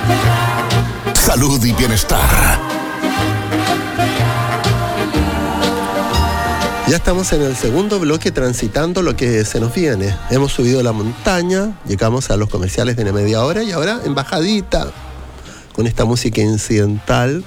Salud y bienestar. Ya estamos en el segundo bloque transitando lo que se nos viene. Hemos subido la montaña, llegamos a los comerciales de una media hora y ahora en bajadita, con esta música incidental.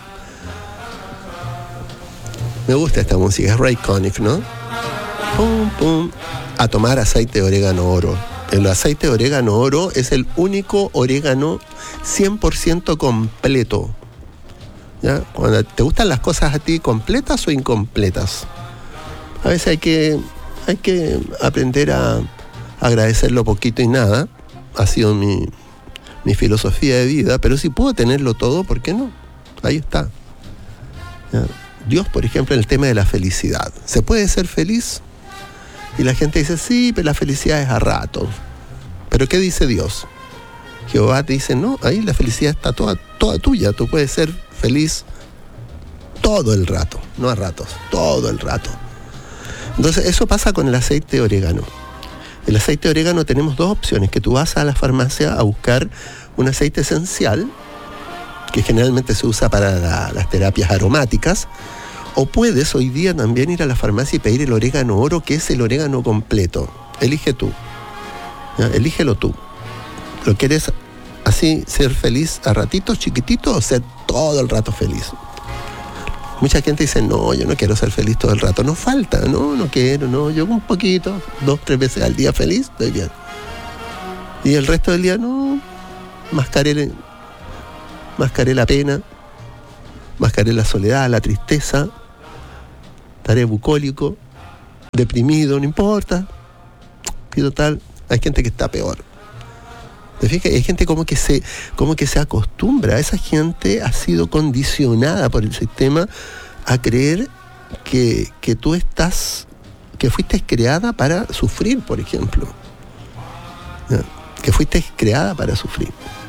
Me gusta esta música, es Ray Conniff, ¿no? Pum, pum. A tomar aceite de orégano oro. El aceite de orégano oro es el único orégano 100% completo. ¿Ya? Cuando te gustan las cosas a ti, ¿completas o incompletas? A veces hay que aprender a agradecer lo poquito y nada. Ha sido mi filosofía de vida, pero si puedo tenerlo todo, ¿por qué no? Ahí está. ¿Ya? Dios, por ejemplo, en el tema de la felicidad. ¿Se puede ser feliz? Y la gente dice, sí, pero la felicidad es a ratos. ¿Pero qué dice Dios? Jehová te dice, no, ahí la felicidad está toda tuya. Tú puedes ser feliz todo el rato, no a ratos, todo el rato. Entonces, eso pasa con el aceite de orégano. El aceite de orégano tenemos dos opciones, que tú vas a la farmacia a buscar un aceite esencial, que generalmente se usa para las terapias aromáticas, o puedes hoy día también ir a la farmacia y pedir el orégano oro, que es el orégano completo. Elige tú. ¿Ya? Elígelo tú. ¿Lo quieres así, ser feliz a ratitos chiquititos o ser todo el rato feliz? Mucha gente dice, no, yo no quiero ser feliz todo el rato. No falta, no quiero, no. Yo un poquito, 2-3 veces al día feliz, estoy bien. Y el resto del día, no. Mascaré la pena, mascaré la soledad, la tristeza, estaré bucólico, deprimido, no importa. Pido tal. Hay gente que está peor. ¿Te fijas? Hay gente como que se acostumbra. Esa gente ha sido condicionada por el sistema a creer que fuiste creada para sufrir, por ejemplo. ¿Ya? Que fuiste creada para sufrir.